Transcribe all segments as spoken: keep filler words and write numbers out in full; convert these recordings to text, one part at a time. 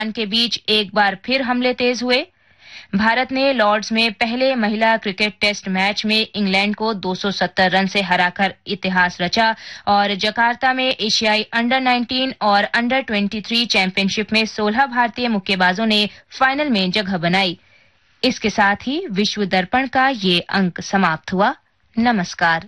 के बीच एक बार फिर हमले तेज हुए। भारत ने लॉर्ड्स में पहले महिला क्रिकेट टेस्ट मैच में इंग्लैंड को दो सौ सत्तर रन से हराकर इतिहास रचा और जकार्ता में एशियाई अंडर नाइनटीन और अंडर तेईस चैंपियनशिप में सोलह भारतीय मुक्केबाजों ने फाइनल में जगह बनाई। इसके साथ ही विश्व दर्पण का ये अंक समाप्त हुआ। नमस्कार।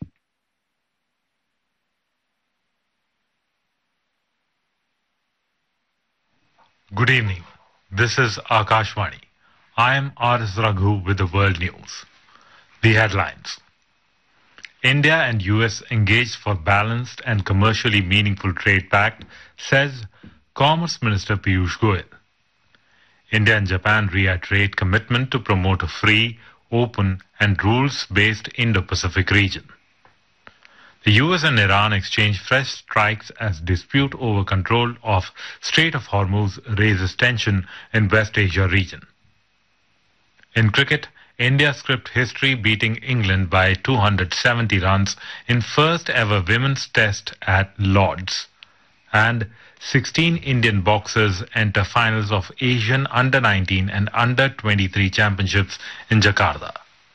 Good evening. This is Akashvani. I am R S Raghu with the world news. The headlines. India and U S engaged for balanced and commercially meaningful trade pact, says Commerce Minister Piyush Goyal. India and Japan reiterate commitment to promote a free, open and rules-based Indo-Pacific region. The U S and Iran exchange fresh strikes as dispute over control of Strait of Hormuz raises tension in West Asia region. In cricket, India script history beating England by two hundred seventy runs in first ever women's test at Lord's. And sixteen Indian boxers enter finals of Asian under nineteen and under twenty-three championships in Jakarta.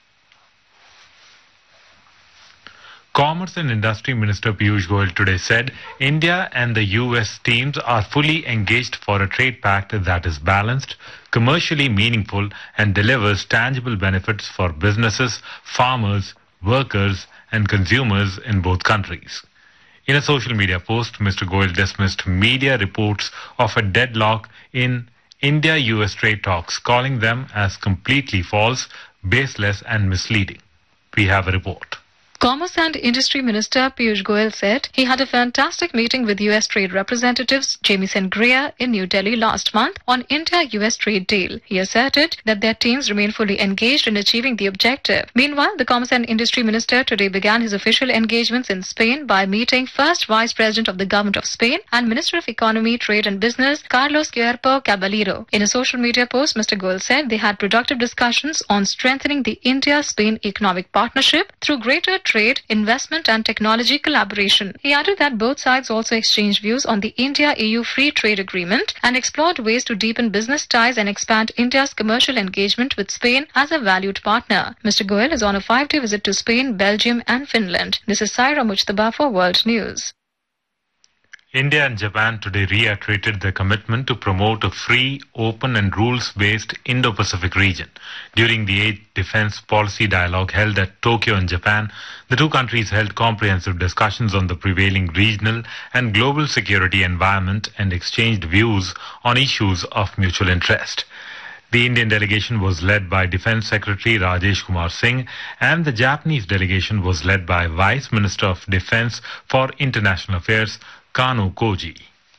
Commerce and Industry Minister Piyush Goyal today said India and the U S teams are fully engaged for a trade pact that is balanced, commercially meaningful and delivers tangible benefits for businesses, farmers, workers and consumers in both countries. In a social media post, Mister Goyal dismissed media reports of a deadlock in India-U S trade talks, calling them as completely false, baseless and misleading. We have a report. Commerce and Industry Minister Piyush Goyal said he had a fantastic meeting with U S trade representatives Jamieson Greer in New Delhi last month on India-U S trade deal. He asserted that their teams remain fully engaged in achieving the objective. Meanwhile, the Commerce and Industry Minister today began his official engagements in Spain by meeting first Vice President of the Government of Spain and Minister of Economy, Trade and Business Carlos Querpo Caballero. In a social media post, Mister Goyal said they had productive discussions on strengthening the India-Spain economic partnership through greater trade, investment and technology collaboration. He added that both sides also exchanged views on the India-E U Free Trade Agreement and explored ways to deepen business ties and expand India's commercial engagement with Spain as a valued partner. Mister Goyal is on a five-day visit to Spain, Belgium and Finland. This is Saira Mujtaba for World News. India and Japan today reiterated their commitment to promote a free, open and rules-based Indo-Pacific region. During the eighth Defense Policy Dialogue held at Tokyo in Japan, the two countries held comprehensive discussions on the prevailing regional and global security environment and exchanged views on issues of mutual interest. The Indian delegation was led by Defense Secretary Rajesh Kumar Singh and the Japanese delegation was led by Vice Minister of Defense for International Affairs Kano Koji.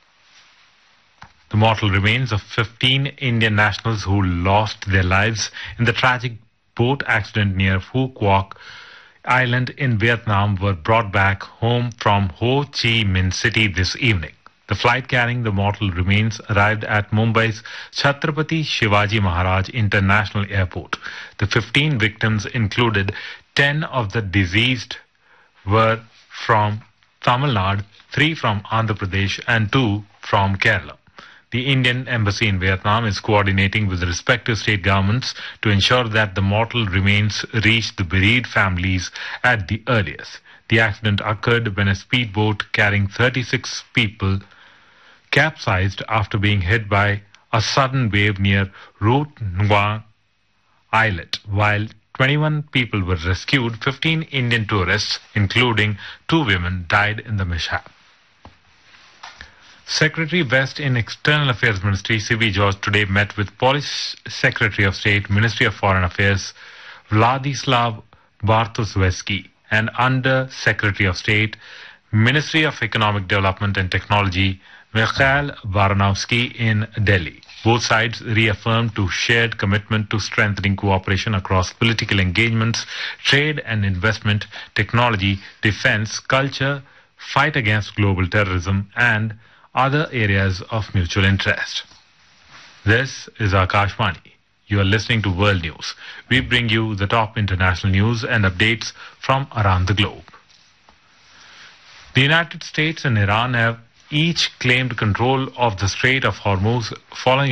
The mortal remains of fifteen Indian nationals who lost their lives in the tragic boat accident near Phu Quoc Island in Vietnam were brought back home from Ho Chi Minh City this evening. The flight carrying the mortal remains arrived at Mumbai's Chhatrapati Shivaji Maharaj International Airport. The fifteen victims included ten of the deceased were from Tamil Nadu, three from Andhra Pradesh and two from Kerala. The Indian Embassy in Vietnam is coordinating with the respective state governments to ensure that the mortal remains reach the bereaved families at the earliest. The accident occurred when a speedboat carrying thirty-six people capsized after being hit by a sudden wave near Root Nguyen Islet. While twenty-one people were rescued, fifteen Indian tourists, including two women, died in the mishap. Secretary West in External Affairs Ministry, C V George, today met with Polish Secretary of State, Ministry of Foreign Affairs, Vladislav Bartoszewski, and Under Secretary of State, Ministry of Economic Development and Technology, Mikhail Baranowski in Delhi. Both sides reaffirmed to shared commitment to strengthening cooperation across political engagements, trade and investment, technology, defense, culture, fight against global terrorism, and other areas of mutual interest. This is Akashvani. You are listening to World News. We bring you the top international news and updates from around the globe. The United States and Iran have each claimed control of the Strait of Hormuz following